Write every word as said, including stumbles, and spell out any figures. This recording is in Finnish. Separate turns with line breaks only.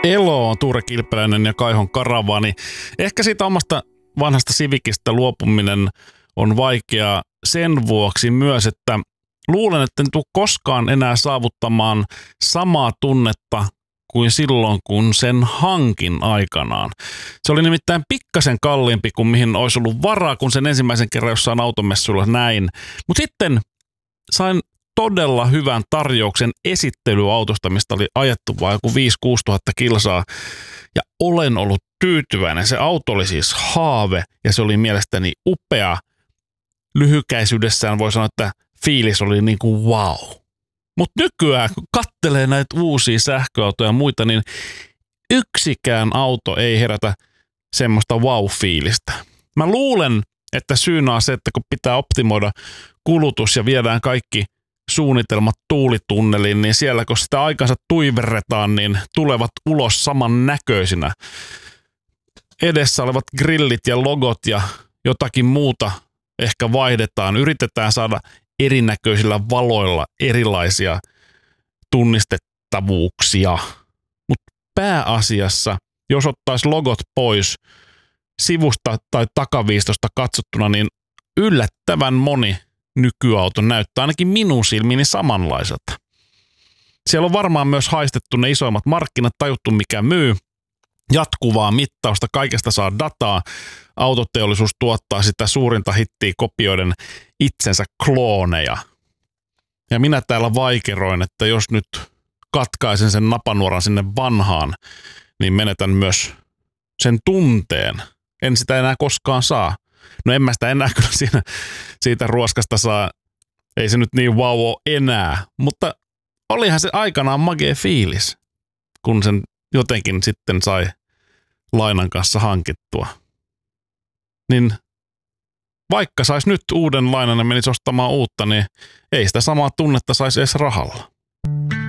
Elo on Tuure Kilpeläinen ja Kaihon Karavaani. Ehkä siitä omasta vanhasta Civicistä luopuminen on vaikeaa sen vuoksi myös, että luulen, että en tule koskaan enää saavuttamaan samaa tunnetta kuin silloin, kun sen hankin aikanaan. Se oli nimittäin pikkasen kalliimpi kuin mihin olisi ollut varaa, kun sen ensimmäisen kerran jossain automessuilla näin. Mutta sitten sain todella hyvän tarjouksen esittelyautosta, mistä oli ajettu vain joku viisi kuusi tuhatta kilsaa. Ja olen ollut tyytyväinen. Se auto oli siis haave ja se oli mielestäni upea. Lyhykäisyydessään voi sanoa, että fiilis oli niin kuin wow. Mutta nykyään, kun kattelee näitä uusia sähköautoja ja muita, niin yksikään auto ei herätä semmoista wow-fiilistä. Mä luulen, että syynä on se, että kun pitää optimoida kulutus ja viedään kaikki suunnitelmat tuulitunneliin, niin siellä kun sitä aikansa tuiverretaan, niin tulevat ulos saman näköisinä. Edessä olevat grillit ja logot ja jotakin muuta ehkä vaihdetaan. Yritetään saada erinäköisillä valoilla erilaisia tunnistettavuuksia. Mutta pääasiassa, jos ottaisi logot pois sivusta tai takaviistosta katsottuna, niin yllättävän moni nykyauto näyttää ainakin minun silmiini samanlaiselta. Siellä on varmaan myös haistettu ne isoimmat markkinat, tajuttu mikä myy, jatkuvaa mittausta, kaikesta saa dataa. Autoteollisuus tuottaa sitä suurinta hittiä kopioiden itsensä klooneja. Ja minä täällä vaikeroin, että jos nyt katkaisen sen napanuoran sinne vanhaan, niin menetän myös sen tunteen. En sitä enää koskaan saa. No en mä sitä enää kyllä siinä, siitä ruoskasta saa. Ei se nyt niin wow ole enää. Mutta olihan se aikanaan magee fiilis, kun sen jotenkin sitten sai lainan kanssa hankittua. Niin vaikka sais nyt uuden lainan ja menisi ostamaan uutta, niin ei sitä samaa tunnetta saisi edes rahalla.